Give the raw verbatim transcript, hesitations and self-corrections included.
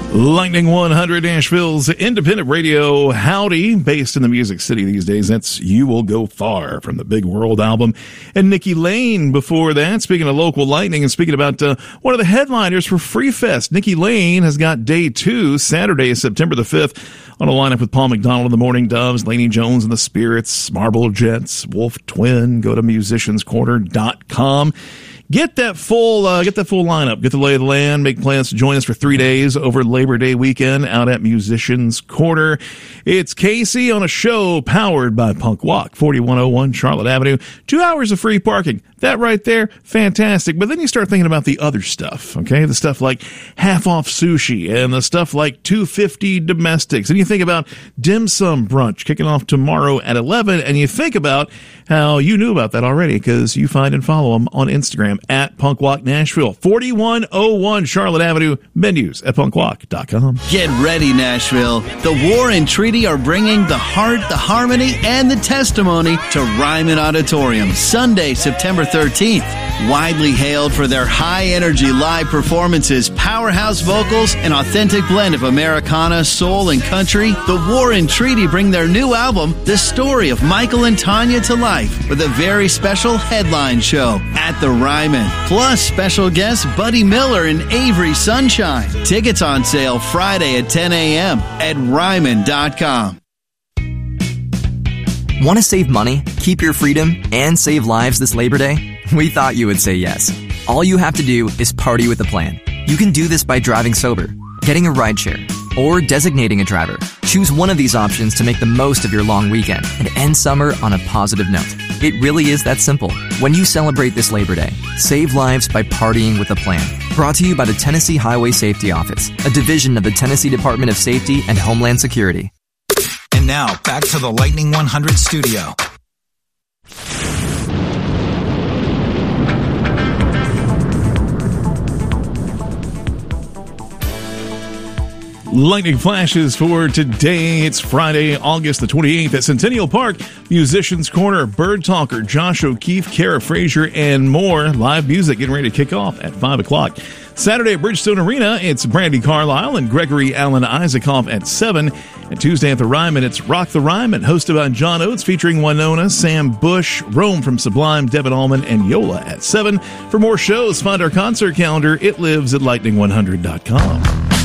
Lightning one hundred, Nashville's independent radio. Howdy, based in the Music City these days. That's You Will Go Far from the Big World album. And Nikki Lane before that. Speaking of local lightning and speaking about uh, one of the headliners for Free Fest, Nikki Lane has got day two, Saturday, September the fifth, on a lineup with Paul McDonald and the Morning Doves, Laney Jones and the Spirits, Marble Jets, Wolf Twin. Go to musicians corner dot com. Get that full, uh, get that full lineup. Get the lay of the land. Make plans to join us for three days over Labor Day weekend out at Musicians Corner. It's Casey on a show powered by Punk Walk, forty-one oh one Charlotte Avenue. Two hours of free parking. That right there, fantastic. But then you start thinking about the other stuff, okay? The stuff like half off sushi and the stuff like two fifty domestics. And you think about dim sum brunch kicking off tomorrow at eleven. And you think about how you knew about that already because you find and follow them on Instagram at Punk Walk Nashville. forty-one oh one Charlotte Avenue. Menus at punk walk dot com. Get ready, Nashville. The War and Treaty are bringing the heart, the harmony, and the testimony to Ryman Auditorium Sunday, September thirteenth. Widely hailed for their high-energy live performances, powerhouse vocals, and authentic blend of Americana, soul, and country, the War and Treaty bring their new album, The Story of Michael and Tanya, to life with a very special headline show at the Ryman. Plus, special guests Buddy Miller and Avery Sunshine. Tickets on sale Friday at ten a.m. at ryman dot com. Want to save money, keep your freedom, and save lives this Labor Day? We thought you would say yes. All you have to do is party with a plan. You can do this by driving sober, getting a rideshare, or designating a driver. Choose one of these options to make the most of your long weekend and end summer on a positive note. It really is that simple. When you celebrate this Labor Day, save lives by partying with a plan. Brought to you by the Tennessee Highway Safety Office, a division of the Tennessee Department of Safety and Homeland Security. And now, back to the Lightning one hundred studio. Lightning flashes for today. It's Friday, August the twenty-eighth at Centennial Park. Musicians Corner, Bird Talker, Josh O'Keefe, Kara Frazier, and more. Live music getting ready to kick off at five o'clock. Saturday at Bridgestone Arena, it's Brandy Carlisle and Gregory Allen Isaacoff at seven. And Tuesday at the Ryman, it's Rock the Ryman, hosted by John Oates, featuring Winona, Sam Bush, Rome from Sublime, Devin Allman, and Yola at seven. For more shows, find our concert calendar. It lives at lightning one hundred dot com.